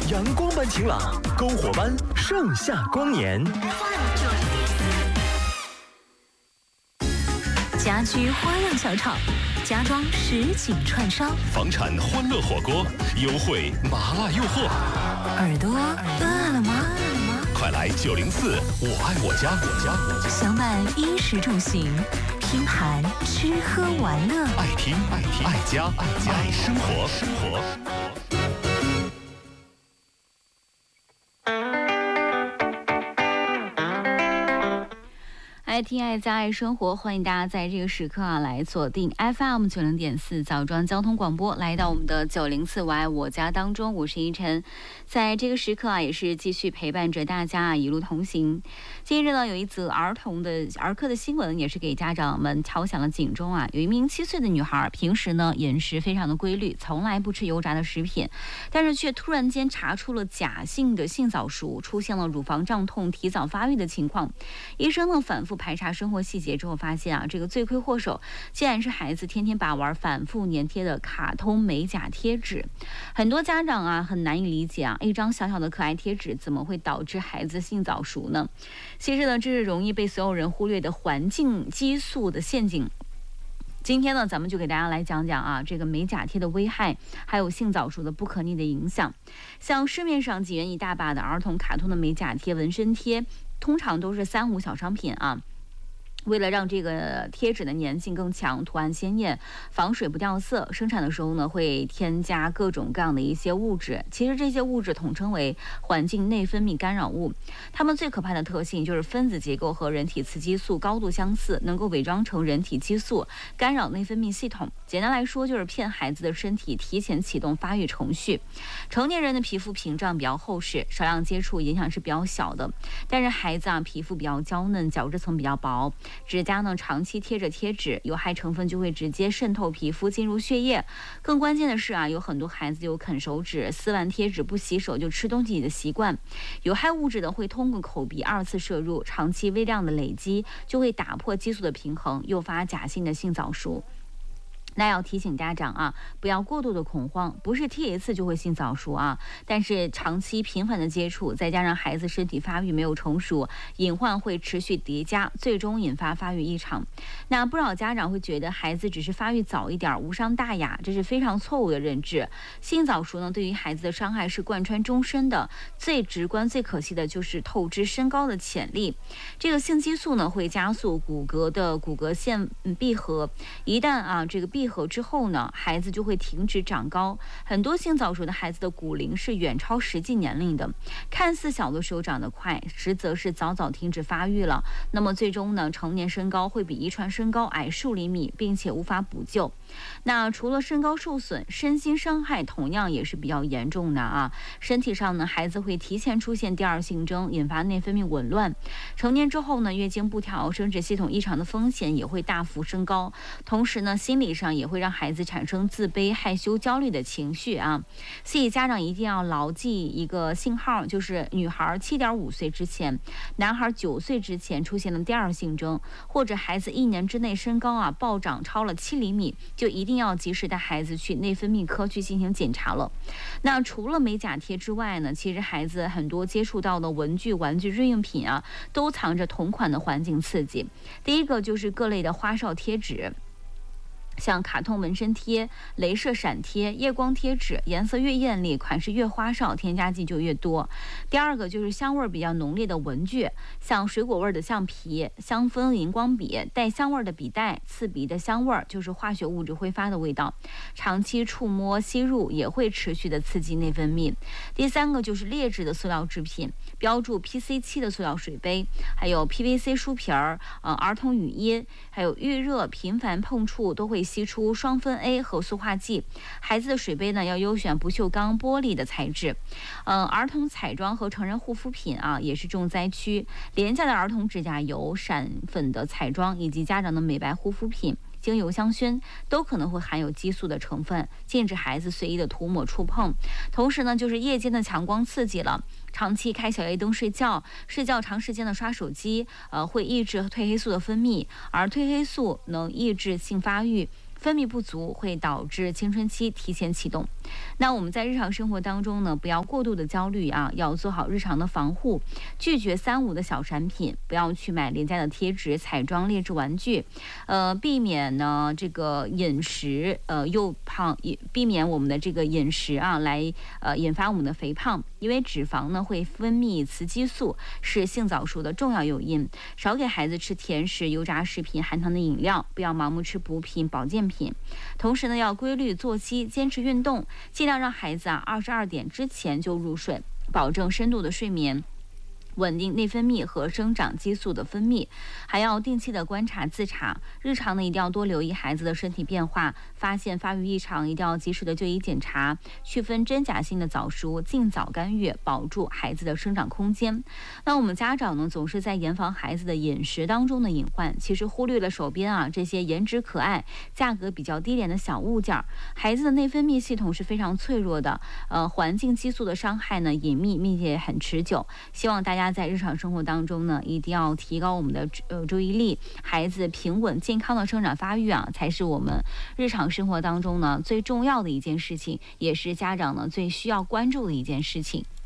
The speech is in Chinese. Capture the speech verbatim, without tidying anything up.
阳光般晴朗，篝火般盛夏光年。 家居花样小炒，家装实景串烧， 房产欢乐火锅，优惠麻辣诱惑。 耳朵饿了吗？ 快来九零四，我爱我家，我家我家。 享满衣食住行，拼盘吃喝玩乐， 爱听爱听爱家爱家爱生活生活。 爱听爱家爱生活，欢迎大家在这个时刻啊来锁定 F M 九零点四枣庄交通广播，来到我们的九零四我爱我家当中，我是依晨，在这个时刻啊也是继续陪伴着大家啊一路同行。今日呢有一则儿童的儿科的新闻，也是给家长们敲响了警钟啊。有一名七岁的女孩，平时呢饮食非常的规律，从来不吃油炸的食品，但是却突然间查出了假性的性早熟，出现了乳房胀痛、提早发育的情况。医生呢反复排查生活细节之后发现啊，这个罪魁祸首竟然是孩子天天把玩、反复粘贴的卡通美甲贴纸。很多家长啊很难以理解啊，一张小小的可爱贴纸怎么会导致孩子性早熟呢？其实呢，这是容易被所有人忽略的环境激素的陷阱。今天呢，咱们就给大家来讲讲啊，这个美甲贴的危害，还有性早熟的不可逆的影响。像市面上几元一大把的儿童卡通的美甲贴、纹身贴，通常都是三无小商品啊。为了让这个贴纸的粘性更强、图案鲜艳、防水不掉色，生产的时候呢会添加各种各样的一些物质。其实这些物质统称为环境内分泌干扰物。它们最可怕的特性就是分子结构和人体雌激素高度相似，能够伪装成人体激素，干扰内分泌系统。简单来说，就是骗孩子的身体提前启动发育程序。成年人的皮肤屏障比较厚实，少量接触影响是比较小的，但是孩子啊皮肤比较娇嫩，角质层比较薄。指甲呢长期贴着贴纸，有害成分就会直接渗透皮肤进入血液。更关键的是啊，有很多孩子有啃手指、撕完贴纸不洗手就吃东西的习惯。有害物质呢会通过口鼻二次摄入，长期微量的累积就会打破激素的平衡，诱发假性的性早熟。那要提醒家长啊，不要过度的恐慌，不是贴一次就会性早熟啊，但是长期频繁的接触，再加上孩子身体发育没有成熟，隐患会持续叠加，最终引发发育异常。那不少家长会觉得孩子只是发育早一点，无伤大雅，这是非常错误的认知。性早熟呢，对于孩子的伤害是贯穿终身的，最直观、最可惜的就是透支身高的潜力。这个性激素呢，会加速骨骼的骨骼线闭合，一旦啊这个闭合之后呢，孩子就会停止长高。很多性早熟的孩子的骨龄是远超实际年龄的，看似小的时候长得快，实则是早早停止发育了。那么最终呢，成年身高会比遗传身高矮数厘米，并且无法补救。那除了身高受损，身心伤害同样也是比较严重的啊。身体上呢，孩子会提前出现第二性征，引发内分泌紊乱。成年之后呢，月经不调、生殖系统异常的风险也会大幅升高。同时呢，心理上也会让孩子产生自卑、害羞、焦虑的情绪啊。所以家长一定要牢记一个信号，就是女孩七点五岁之前，男孩九岁之前出现了第二性征，或者孩子一年之内身高啊暴涨超了七厘米，就一定要及时带孩子去内分泌科去进行检查了。那除了美甲贴之外呢，其实孩子很多接触到的文具、玩具、日用品啊，都藏着同款的环境刺激。第一个就是各类的花哨贴纸，像卡通纹身贴、镭射闪贴、夜光贴纸，颜色越艳丽，款式越花哨，添加剂就越多。第二个就是香味比较浓烈的文具，像水果味的橡皮、香氛荧光笔、带香味的笔袋、刺鼻的香味，就是化学物质挥发的味道，长期触摸吸入也会持续的刺激内分泌。第三个就是劣质的塑料制品，标注 P C 七 的塑料水杯，还有 P V C 书皮儿、呃儿童语音，还有预热频繁碰触都会吸出双酚 A 和塑化剂。孩子的水杯呢要优选不锈钢、玻璃的材质。嗯、呃，儿童彩妆和成人护肤品啊也是重灾区，廉价的儿童指甲油、闪粉的彩妆以及家长的美白护肤品、精油香薰都可能会含有激素的成分，禁止孩子随意的涂抹触碰。同时呢，就是夜间的强光刺激了，长期开小夜灯睡觉，睡觉长时间的刷手机，呃，会抑制褪黑素的分泌，而褪黑素能抑制性发育。分泌不足会导致青春期提前启动。 那我们在日常生活当中呢，不要过度的焦虑啊，要做好日常的防护，拒绝三无的小产品，不要去买廉价的贴纸、彩妆、劣质玩具，呃，避免呢这个饮食呃又胖，避免我们的这个饮食啊来呃引发我们的肥胖，因为脂肪呢会分泌雌激素，是性早熟的重要诱因。少给孩子吃甜食、油炸食品、含糖的饮料，不要盲目吃补品、保健品。同时呢，要规律作息，坚持运动，尽量让孩子啊二十二点之前就入睡，保证深度的睡眠，稳定内分泌和生长激素的分泌，还要定期的观察自查。日常呢，一定要多留意孩子的身体变化，发现发育异常，一定要及时的就医检查，区分真假性的早熟，尽早干预，保住孩子的生长空间。那我们家长呢，总是在严防孩子的饮食当中的隐患，其实忽略了手边啊这些颜值可爱、价格比较低廉的小物件。孩子的内分泌系统是非常脆弱的，呃，环境激素的伤害呢隐秘，并且很持久。希望大家在日常生活当中呢，一定要提高我们的呃注意力，孩子平稳健康的生长发育啊，才是我们日常生活当中呢最重要的一件事情，也是家长呢最需要关注的一件事情。